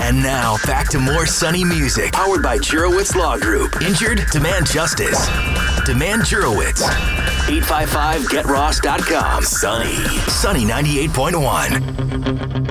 And now, back to more Sunny music, powered by Jurowitz Law Group. Injured? Demand justice. Demand Jurowitz. 855-GetRoss.com. Sunny 98.1.